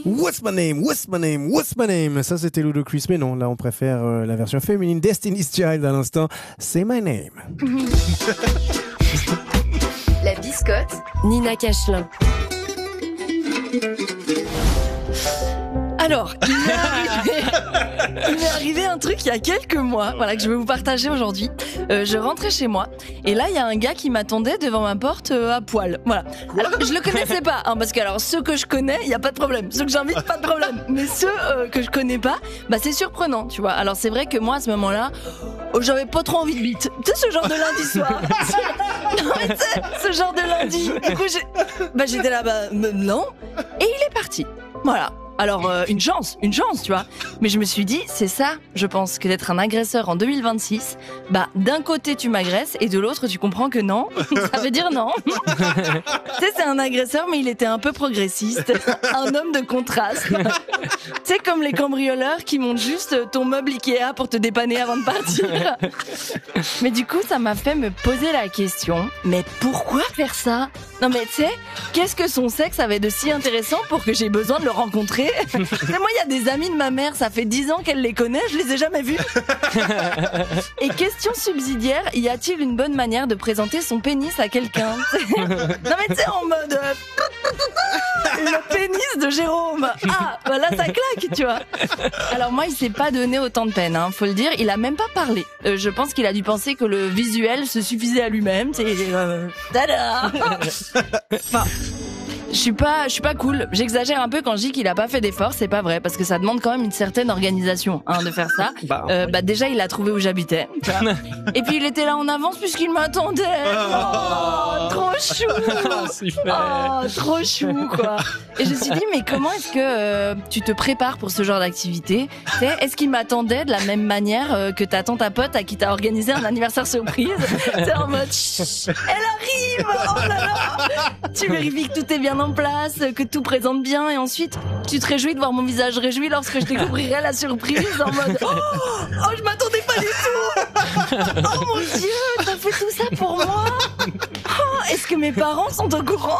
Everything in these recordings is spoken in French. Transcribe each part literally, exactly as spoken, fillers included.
What's my name? What's my name? What's my name? Ça, c'était Ludacris, mais non, là, on préfère euh, la version féminine. Destiny's Child à l'instant. Say my name. La biscotte. Nina Cachelin. Alors, il m'est arrivé, il m'est arrivé un truc il y a quelques mois, voilà, que je vais vous partager aujourd'hui. Euh, je rentrais chez moi et là il y a un gars qui m'attendait devant ma porte euh, à poil. Voilà. Alors je le connaissais pas, hein, parce que alors ceux que je connais, il y a pas de problème. Ceux que j'invite, pas de problème. Mais ceux euh, que je connais pas, bah c'est surprenant, tu vois. Alors c'est vrai que moi à ce moment-là, oh, j'avais pas trop envie de bite. Tu sais ce genre de lundi soir. Non mais tu sais, ce genre de lundi. Du coup j'ai, bah j'étais là, bah non. Et il est parti. Voilà. Alors, euh, une chance, une chance, tu vois. Mais je me suis dit, c'est ça, je pense, que d'être un agresseur en deux mille vingt-six. Bah, d'un côté, tu m'agresses, et de l'autre, tu comprends que non. Ça veut dire non. Tu sais, c'est un agresseur, mais il était un peu progressiste. Un homme de contraste. Tu sais, comme les cambrioleurs qui montent juste ton meuble Ikea pour te dépanner avant de partir. Mais du coup, ça m'a fait me poser la question, mais pourquoi faire ça? Non mais tu sais, qu'est-ce que son sexe avait de si intéressant pour que j'ai besoin de le rencontrer? Mais moi, il y a des amis de ma mère, ça fait dix ans qu'elle les connaît, je les ai jamais vus. Et question subsidiaire, y a-t-il une bonne manière de présenter son pénis à quelqu'un? Non mais tu sais, en mode euh, le pénis de Jérôme. Ah, bah là ça claque, tu vois. Alors moi, il s'est pas donné autant de peine, hein, faut le dire. Il a même pas parlé. Euh, je pense qu'il a dû penser que le visuel se suffisait à lui-même. Tu sais, euh, tada. Enfin, je suis pas, je suis pas cool. J'exagère un peu quand je dis qu'il a pas fait d'efforts, c'est pas vrai, parce que ça demande quand même une certaine organisation, hein, de faire ça. Bah, euh, bah déjà, il a trouvé où j'habitais. Et puis il était là en avance puisqu'il m'attendait. Oh, trop chou. Oh, trop chou, quoi. Et je me suis dit, mais comment est-ce que euh, tu te prépares pour ce genre d'activité? Est-ce qu'il m'attendait de la même manière euh, que t'attends ta pote à qui t'as organisé un anniversaire surprise? C'est en mode, chut, elle arrive. Oh là là. Tu vérifies que tout est bien en place, que tout présente bien, et ensuite tu te réjouis de voir mon visage réjoui lorsque je découvrirai la surprise en mode oh, oh je m'attendais pas du tout. Oh mon Dieu, t'as fait tout ça pour moi. Oh, est-ce que mes parents sont au courant?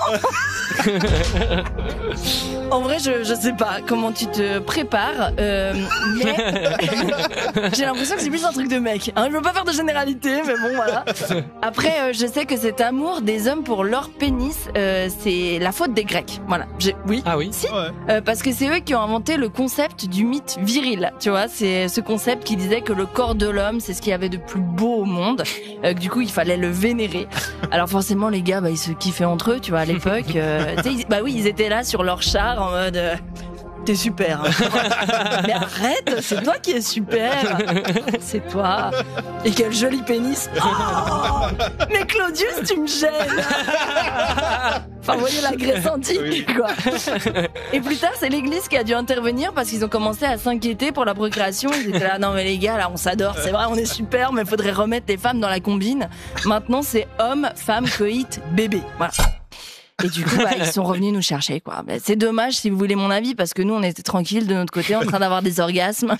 En vrai, je je sais pas comment tu te prépares, euh, mais j'ai l'impression que c'est plus un truc de mec. Hein, je veux pas faire de généralité, mais bon voilà. Après, euh, je sais que cet amour des hommes pour leur pénis, euh, c'est la faute des Grecs. Voilà. J'ai... Oui. Ah oui. Si. Ouais. Euh, parce que c'est eux qui ont inventé le concept du mythe viril. Tu vois, c'est ce concept qui disait que le corps de l'homme, c'est ce qu'il y avait de plus beau au monde. Euh, que du coup, il fallait le vénérer. Alors forcément, les gars, bah, ils se kiffaient entre eux, tu vois, à l'époque. Euh, tu sais, ils... bah oui, ils étaient là sur leur char en mode. Euh... T'es super. Hein. Mais arrête, c'est toi qui es super. C'est toi. Et quel joli pénis. Oh, mais Claudius, tu me gênes. Enfin, vous voyez l'agressantine, oui. Quoi. Et plus tard, c'est l'église qui a dû intervenir parce qu'ils ont commencé à s'inquiéter pour la procréation. Ils étaient là, non mais les gars, là, on s'adore. C'est vrai, on est super, mais il faudrait remettre les femmes dans la combine. Maintenant, c'est homme, femme, coït, bébé. Voilà. Et du coup, bah, ils sont revenus nous chercher, quoi. Bah, c'est dommage, si vous voulez mon avis, parce que nous, on était tranquilles de notre côté, en train d'avoir des orgasmes.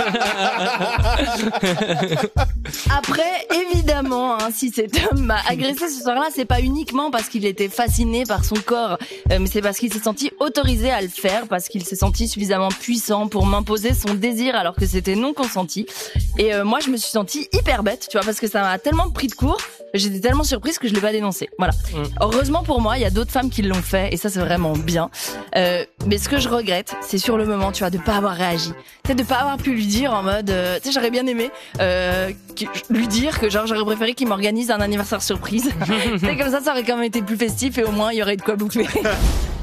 Après, évidemment, hein, si cet homme m'a agressé ce soir-là, c'est pas uniquement parce qu'il était fasciné par son corps, euh, mais c'est parce qu'il s'est senti autorisé à le faire, parce qu'il s'est senti suffisamment puissant pour m'imposer son désir alors que c'était non consenti. Et euh, moi, je me suis sentie hyper bête, tu vois, parce que ça m'a tellement pris de court, j'étais tellement surprise que je l'ai pas dénoncé. Voilà. Mmh. Heureusement pour moi, il y a d'autres femmes qui l'ont fait, et ça c'est vraiment bien. Euh, mais ce que je regrette, c'est sur le moment, tu vois, de pas avoir réagi, tu sais, de pas avoir pu lui dire en mode, euh, tu sais, j'aurais bien aimé euh, lui dire que genre j'aurais préféré qu'il m'organise un anniversaire surprise. Tu sais, comme ça, ça aurait quand même été plus festif et au moins il y aurait de quoi bouffer.